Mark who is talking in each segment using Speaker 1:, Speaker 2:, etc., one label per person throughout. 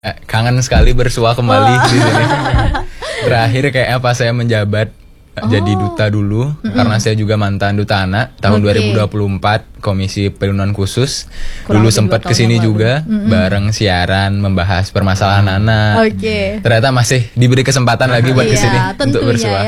Speaker 1: Kangen sekali bersua kembali di sini. Terakhir kayaknya pas saya menjabat jadi duta dulu, karena saya juga mantan duta anak tahun 2024 Komisi Perlindungan Khusus. Dulu sempat kesini juga bareng siaran membahas permasalahan anak. Ternyata masih diberi kesempatan lagi buat kesini untuk bersua.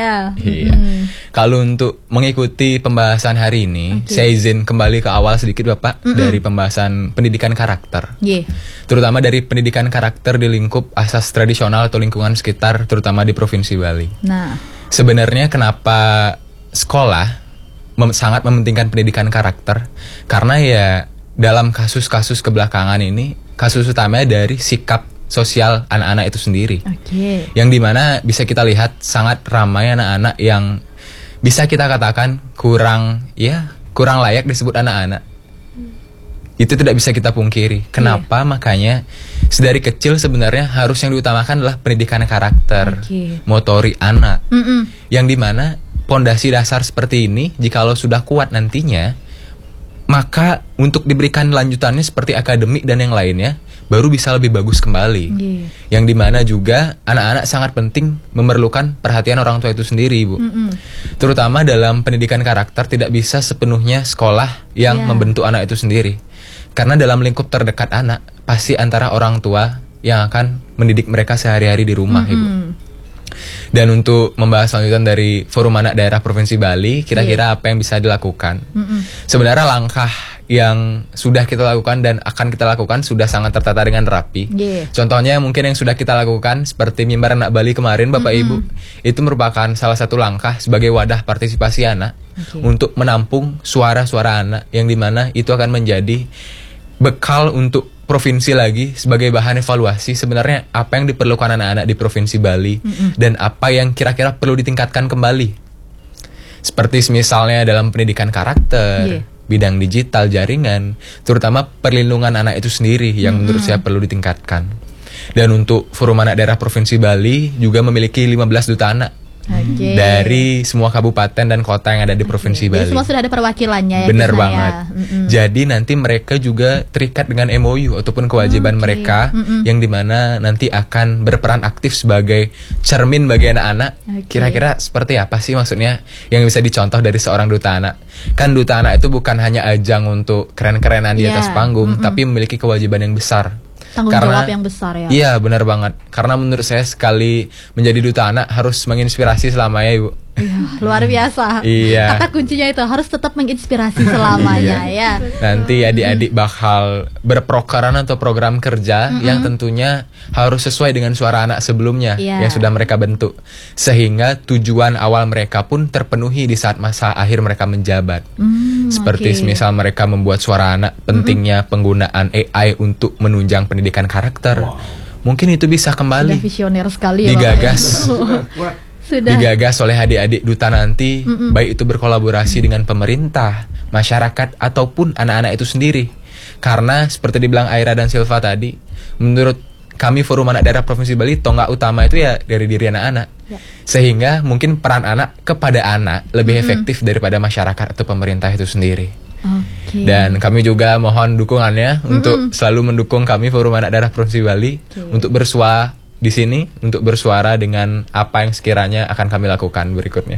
Speaker 1: Kalau untuk mengikuti pembahasan hari ini, saya izin kembali ke awal sedikit Bapak dari pembahasan pendidikan karakter. Terutama dari pendidikan karakter di lingkup asas tradisional atau lingkungan sekitar, terutama di Provinsi Bali. Sebenarnya kenapa sekolah sangat mementingkan pendidikan karakter? Karena ya dalam kasus-kasus kebelakangan ini, kasus utamanya dari sikap sosial anak-anak itu sendiri. Yang dimana bisa kita lihat sangat ramai anak-anak yang bisa kita katakan kurang layak disebut anak-anak. Itu tidak bisa kita pungkiri. Kenapa? Makanya sedari kecil sebenarnya harus yang diutamakan adalah pendidikan karakter, motorik anak. Yang dimana pondasi dasar seperti ini, jikalau sudah kuat nantinya, maka untuk diberikan lanjutannya seperti akademik dan yang lainnya, baru bisa lebih bagus kembali. Yang dimana juga anak-anak sangat penting memerlukan perhatian orang tua itu sendiri, Bu. Terutama dalam pendidikan karakter tidak bisa sepenuhnya sekolah yang membentuk anak itu sendiri. Karena dalam lingkup terdekat anak, pasti antara orang tua yang akan mendidik mereka sehari-hari di rumah, Ibu. Dan untuk membahas lanjutan dari Forum Anak Daerah Provinsi Bali, kira-kira apa yang bisa dilakukan? Sebenarnya langkah yang sudah kita lakukan dan akan kita lakukan sudah sangat tertata dengan rapi. Contohnya mungkin yang sudah kita lakukan seperti Mimbar Anak Bali kemarin, Bapak Ibu, itu merupakan salah satu langkah sebagai wadah partisipasi anak untuk menampung suara-suara anak, yang dimana itu akan menjadi bekal untuk provinsi lagi sebagai bahan evaluasi sebenarnya apa yang diperlukan anak-anak di Provinsi Bali dan apa yang kira-kira perlu ditingkatkan kembali. Seperti misalnya dalam pendidikan karakter, bidang digital, jaringan, terutama perlindungan anak itu sendiri yang menurut saya perlu ditingkatkan. Dan untuk Forum Anak Daerah Provinsi Bali juga memiliki 15 duta anak dari semua kabupaten dan kota yang ada di Provinsi Bali.
Speaker 2: Jadi semua sudah ada perwakilannya ya.
Speaker 1: Benar banget. Jadi nanti mereka juga terikat dengan MOU ataupun kewajiban mereka yang dimana nanti akan berperan aktif sebagai cermin bagi anak-anak. Kira-kira seperti apa sih maksudnya yang bisa dicontoh dari seorang duta anak? Kan duta anak itu bukan hanya ajang untuk keren-kerenan di atas panggung, tapi memiliki kewajiban yang besar.
Speaker 2: Tanggung jawab yang besar ya.
Speaker 1: Iya, benar banget. Karena menurut saya sekali menjadi duta anak harus menginspirasi selamanya, Ibu.
Speaker 2: Luar biasa. Kata kuncinya itu harus tetap menginspirasi selamanya ya.
Speaker 1: Nanti adik-adik bakal berprogram atau program kerja yang tentunya harus sesuai dengan suara anak sebelumnya yang sudah mereka bentuk. Sehingga tujuan awal mereka pun terpenuhi di saat masa akhir mereka menjabat. Seperti misal mereka membuat suara anak, pentingnya penggunaan AI untuk menunjang pendidikan karakter. Mungkin itu bisa kembali
Speaker 2: sudah visioner sekali ya,
Speaker 1: digagas. Digagas oleh adik-adik duta nanti, baik itu berkolaborasi dengan pemerintah, masyarakat, ataupun anak-anak itu sendiri. Karena seperti dibilang Aira dan Silva tadi, menurut kami Forum Anak Daerah Provinsi Bali, tonggak utama itu ya dari diri anak-anak. Sehingga mungkin peran anak kepada anak lebih efektif daripada masyarakat atau pemerintah itu sendiri. Dan kami juga mohon dukungannya untuk selalu mendukung kami Forum Anak Daerah Provinsi Bali untuk bersua di sini, untuk bersuara dengan apa yang sekiranya akan kami lakukan berikutnya.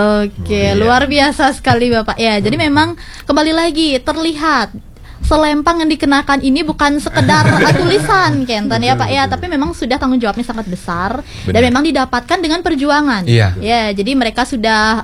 Speaker 2: Luar biasa sekali Bapak ya. Jadi memang kembali lagi terlihat selempang yang dikenakan ini bukan sekedar tulisan Kenton ya Pak ya, tapi memang sudah tanggung jawabnya sangat besar. Dan memang didapatkan dengan perjuangan. Ya, jadi mereka sudah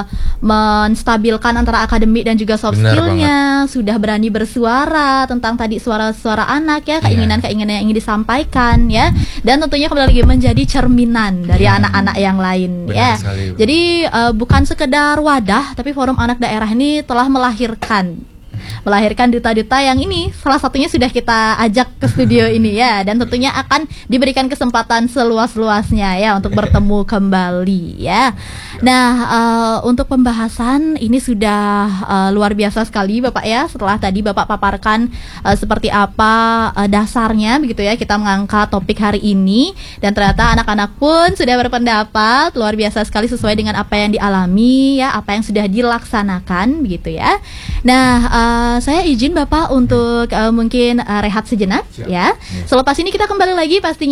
Speaker 2: menstabilkan antara akademik dan juga soft skillnya, sudah berani bersuara tentang tadi suara-suara anak ya, keinginan-keinginan yang ingin disampaikan ya, dan tentunya kembali lagi menjadi cerminan dari anak-anak yang lain ya. Jadi bukan sekedar wadah, tapi Forum Anak Daerah ini telah melahirkan duta-duta yang ini salah satunya sudah kita ajak ke studio ini ya, dan tentunya akan diberikan kesempatan seluas-luasnya ya untuk bertemu kembali ya. Nah, untuk pembahasan ini sudah luar biasa sekali Bapak ya. Setelah tadi Bapak paparkan seperti apa dasarnya begitu ya, kita mengangkat topik hari ini, dan ternyata anak-anak pun sudah berpendapat luar biasa sekali sesuai dengan apa yang dialami ya, apa yang sudah dilaksanakan begitu ya. Nah, saya izin Bapak untuk mungkin rehat sejenak ya. Selepas ini kita kembali lagi pastinya